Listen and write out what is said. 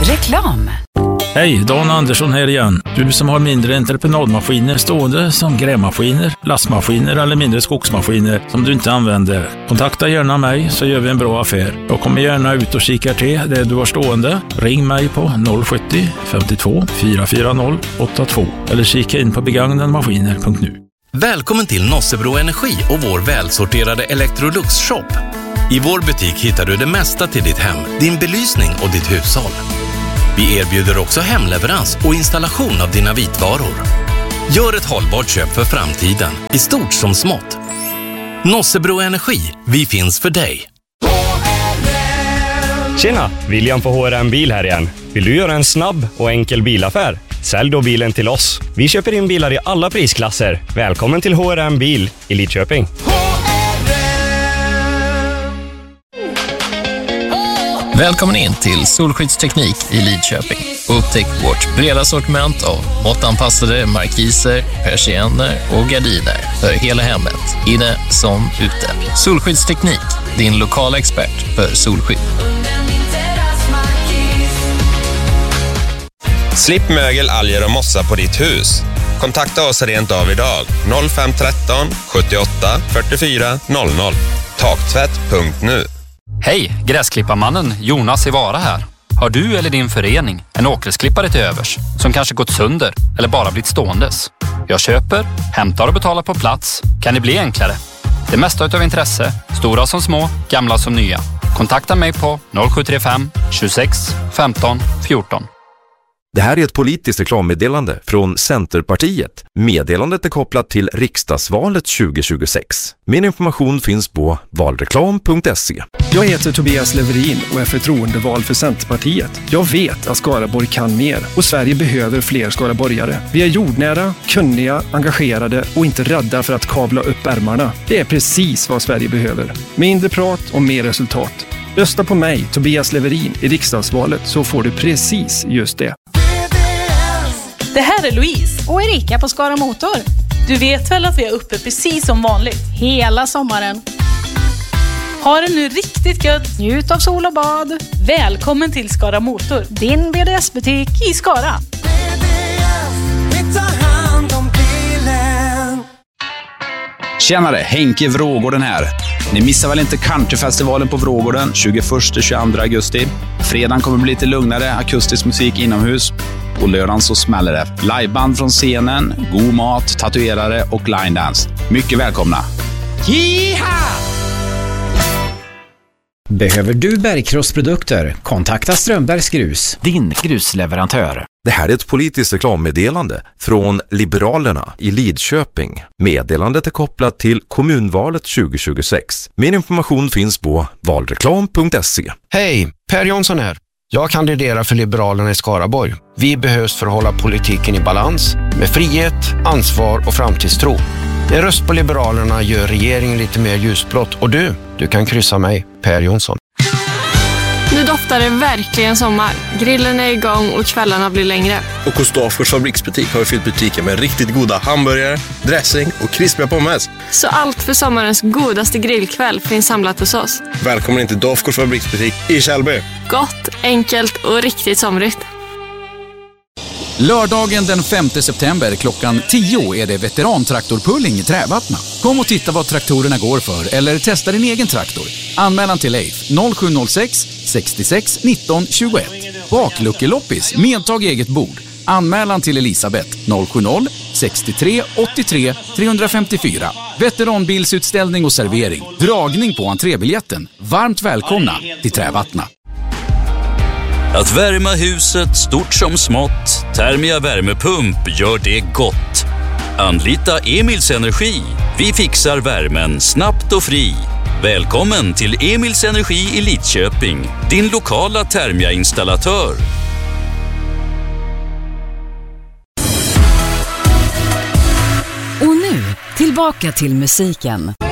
Reklam. Hej, Dan Andersson här igen. Du som har mindre entreprenadmaskiner stående som grävmaskiner, lastmaskiner eller mindre skogsmaskiner som du inte använder. Kontakta gärna mig så gör vi en bra affär. Jag kommer gärna ut och kikar till det du har stående. Ring mig på 070 52 440 82 eller kika in på begagnadmaskiner.nu. Välkommen till Nossebro Energi och vår välsorterade Electrolux-shop. I vår butik hittar du det mesta till ditt hem, din belysning och ditt hushåll. Vi erbjuder också hemleverans och installation av dina vitvaror. Gör ett hållbart köp för framtiden, i stort som smått. Nossebro Energi, vi finns för dig. Tjena, William på HRM Bil här igen. Vill du göra en snabb och enkel bilaffär? Sälj då bilen till oss. Vi köper in bilar i alla prisklasser. Välkommen till HRM Bil i Lidköping. Välkommen in till Solskyddsteknik i Lidköping. Upptäck vårt breda sortiment av måttanpassade markiser, persienner och gardiner för hela hemmet, inne som ute. Solskyddsteknik, din lokala expert för solskydd. Slipp mögel, alger och mossa på ditt hus. Kontakta oss rent av idag. 0513 78 44 00. Taktvätt.nu. Hej, gräsklipparmannen Jonas i Vara här. Har du eller din förening en åkgräsklippare till övers som kanske gått sönder eller bara blivit ståendes? Jag köper, hämtar och betalar på plats. Kan det bli enklare? Det mesta utav intresse, stora som små, gamla som nya. Kontakta mig på 0735 26 15 14. Det här är ett politiskt reklammeddelande från Centerpartiet. Meddelandet är kopplat till riksdagsvalet 2026. Min information finns på valreklam.se. Jag heter Tobias Leverin och är förtroendevald för Centerpartiet. Jag vet att Skaraborg kan mer och Sverige behöver fler skaraborgare. Vi är jordnära, kunniga, engagerade och inte rädda för att kavla upp ärmarna. Det är precis vad Sverige behöver. Mindre prat och mer resultat. Rösta på mig, Tobias Leverin, i riksdagsvalet så får du precis just det. Det här är Louise och Erika på Skara Motor. Du vet väl att vi är uppe precis som vanligt hela sommaren. Ha det nu riktigt gött. Njut av sol och bad. Välkommen till Skara Motor, din BDS-butik i Skara. Tjenare, Henke Vrågården här. Ni missar väl inte Countryfestivalen på Vrågården 21-22 augusti. Fredagen kommer bli lite lugnare, akustisk musik inomhus. På lördagen så smäller det. Liveband från scenen, god mat, tatuerare och line dance. Mycket välkomna. Jiha! Behöver du bergkrossprodukter? Kontakta Strömbergs Grus, din grusleverantör. Det här är ett politiskt reklammeddelande från Liberalerna i Lidköping. Meddelandet är kopplat till kommunvalet 2026. Min information finns på valreklam.se. Hej, Per Jonsson här. Jag kandiderar för Liberalerna i Skaraborg. Vi behövs för att hålla politiken i balans med frihet, ansvar och framtidstro. En röst på Liberalerna gör regeringen lite mer ljusblått och du kan kryssa mig, Per Jonsson. Nu doftar det verkligen sommar. Grillen är igång och kvällarna blir längre. Och hos Dafgårds fabriksbutik har vi fyllt butiken med riktigt goda hamburgare, dressing och krispiga pommes. Så allt för sommarens godaste grillkväll finns samlat hos oss. Välkommen till Dafgårds fabriksbutik i Kjellby. Gott, enkelt och riktigt somrigt. Lördagen den 5 september klockan 10 är det veterantraktorpulling i Trävattna. Kom och titta vad traktorerna går för eller testa din egen traktor. Anmälan till Leif 0706 66 19 21. Bakluckeloppis, medtag eget bord. Anmälan till Elisabeth 070 63 83 354. Veteranbilsutställning och servering. Dragning på entrébiljetten. Varmt välkomna till Trävattna. Att värma huset stort som smått, Thermia värmepump gör det gott. Anlita Emils Energi. Vi fixar värmen snabbt och fri. Välkommen till Emils Energi i Lidköping, din lokala Thermia-installatör. Och nu, tillbaka till musiken.